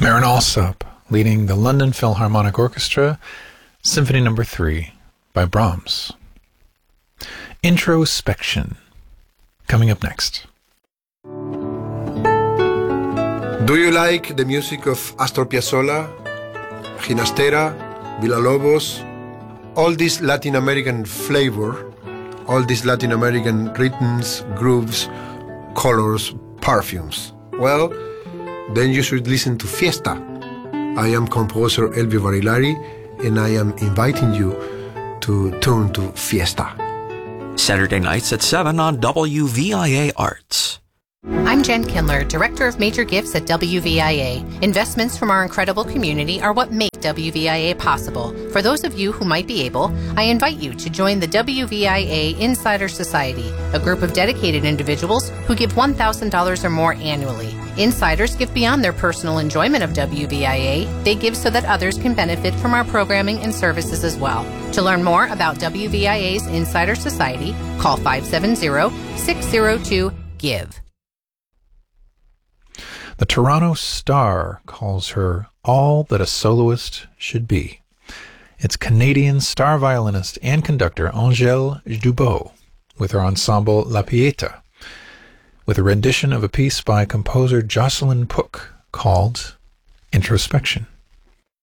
Marin Alsop, leading the London Philharmonic Orchestra, Symphony No. 3 by Brahms. Introspection, coming up next. Do you like the music of Astor Piazzolla, Ginastera, Villalobos, all this Latin American flavor, all these Latin American rhythms, grooves, colors, perfumes? Well, then you should listen to Fiesta. I am composer Elvio Barilari, and I am inviting you to tune to Fiesta. Saturday nights at 7 on WVIA Arts. I'm Jen Kindler, Director of Major Gifts at WVIA. Investments from our incredible community are what make WVIA possible. For those of you who might be able, I invite you to join the WVIA Insider Society, a group of dedicated individuals who give $1,000 or more annually. Insiders give beyond their personal enjoyment of WVIA. They give so that others can benefit from our programming and services as well. To learn more about WVIA's Insider Society, call 570-602-GIVE. The Toronto Star calls her all that a soloist should be. It's Canadian star violinist and conductor Angèle Dubois with her ensemble La Pieta, with a rendition of a piece by composer Jocelyn Pook called Introspection.